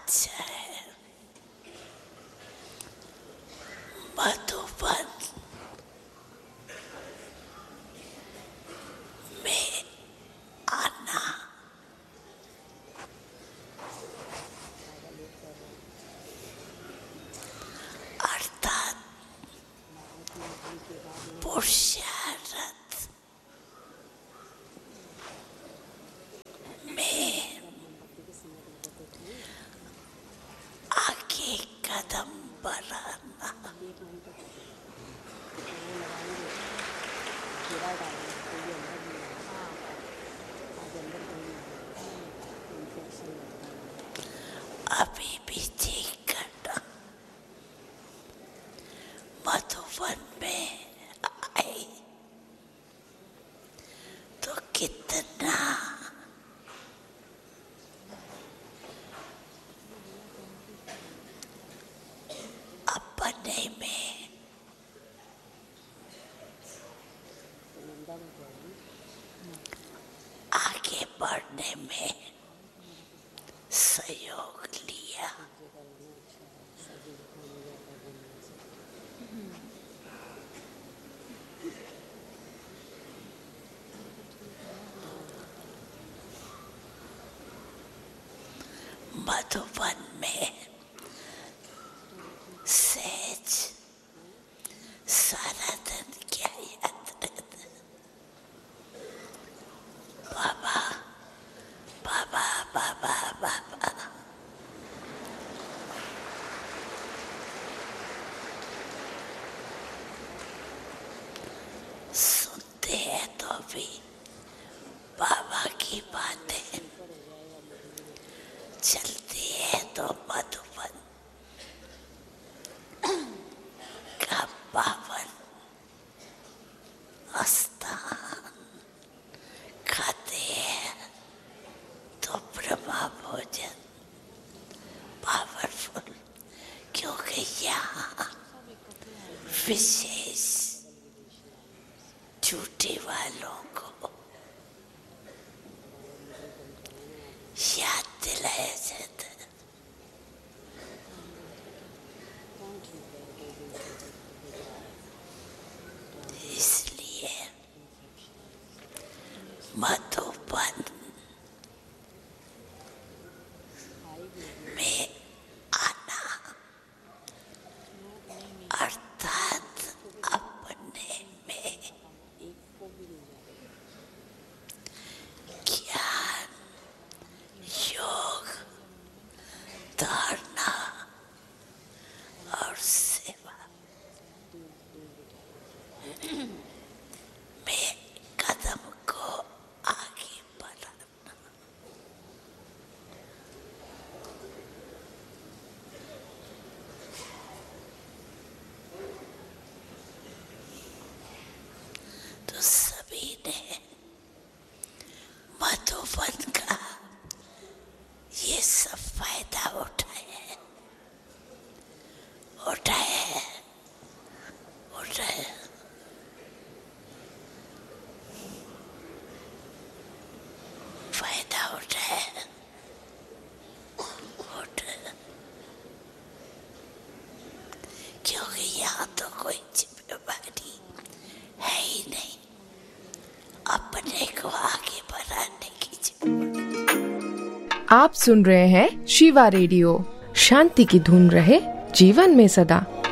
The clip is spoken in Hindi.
अच्छा है। मधुबन में आना अर्थात पुरुषार्थ में आगे कदम बढ़ाना। अभी भी ठीक करना। मधुबन में आए तो कितना अपने में आगे बढ़ने में सहयोग लिया। मधुबन में सहज सारा दिन क्या याद रहता। बाबा बाबा बाबा बाबा सुनते हैं तो भी बाबा की बातें चलती है तो मधुबन का पावन स्थान खाते हैं तो ब्रह्मा भोजन पावरफुल, क्योंकि यहाँ विशेष झूठे वालों को याद दिलाया जाता है। इसलिए मधुबन में आना अर्थात अपने में ज्ञान, योग, धारणा और सेवा में कदम को आगे बढ़ाना। तो सभी ने मधुबन का ये सब फायदा उठाया है, उठाया है, उठाया। फायदा उठाया, उठाया। क्योंकि यहाँ तो कोई जिम्मेवारी है ही नहीं, अपने को आगे बढ़ाने की जिम्मेवारी। आप सुन रहे हैं शिवा रेडियो। शांति की धुन रहे जीवन में सदा।